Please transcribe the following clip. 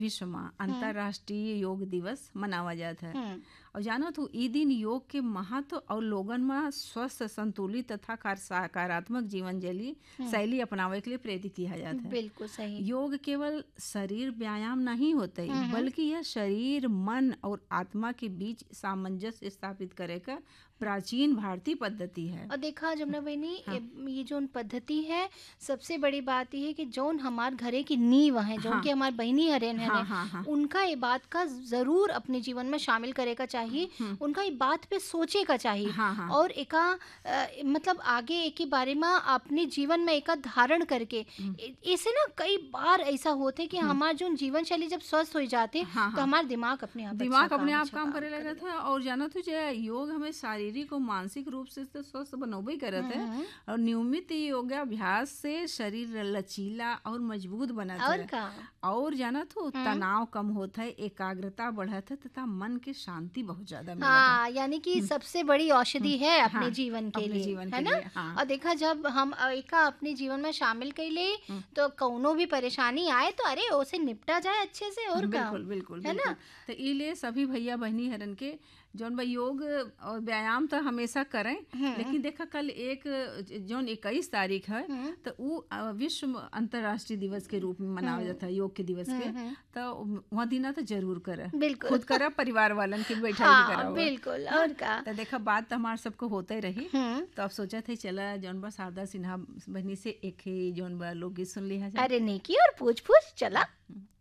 विश्व में अंतर्राष्ट्रीय योग दिवस मनावा जाता है। हम्म। और जानो तो ई दिन योग के महत्व और लोगन में स्वस्थ, संतुलित तथा सकारात्मक जीवन शैली अपनावे के लिए प्रेरित किया जाता है। बिल्कुल सही। योग केवल शरीर व्यायाम नहीं होता है, बल्कि यह शरीर, मन और आत्मा के बीच सामंजस्य स्थापित करे का प्राचीन भारतीय पद्धति है। और देखा जमुना बहनी, ये जो पद्धति है, सबसे बड़ी बात ये है कि जौन हमार घरे की नींव है, जौन की हमार बहनी हरेन है, उनका ये बात का जरूर अपने जीवन में शामिल करे का चाहिए, उनका ये बात पे सोचे का चाहिए। और एका मतलब आगे एक ही बारे में अपने जीवन में एका धारण करके, ऐसे ना कई बार ऐसा होते कि हमार जो जीवन शैली जब स्वस्थ हो जाते तो हमार दिमाग अपने आप काम करे लगा था। और जाना तो योग हमें शारीरिक और मानसिक रूप से तो स्वस्थ बनोबे करत है। और नियमित योगाभ्यास से शरीर लचीला और मजबूत बनता है। और जाना तो तनाव कम होता है, एकाग्रता बढ़ता है तथा मन के शांति बहुत ज्यादा मिलता है। यानी कि सबसे बड़ी औषधि है अपने जीवन के लिए, है ना। और देखा जब हम एका अपने जीवन में शामिल कर ले तो कौनो भी परेशानी आए तो अरे उसे निपटा जाए अच्छे से। और बिल्कुल है ना। तो इसलिए सभी भैया बहनी हरन के जौन भाई योग और व्यायाम तो हमेशा करें, लेकिन देखा कल जौन 21 तारीख है तो वो विश्व अंतर्राष्ट्रीय दिवस के रूप में मनाया जाता है, योग के दिवस के। तो वहाँ दिन तो जरूर करे, खुद करे, परिवार वालन के बैठा भी करा। बिल्कुल। और का तो देखा बात तो हमारे सबको होते रही। तो अब सोचा थे चला जौन बा शारदा सिन्हा बहनी से एक ही जौन बा लोकगीत सुन लिया जाए। अरे नहीं की और पूछ चला।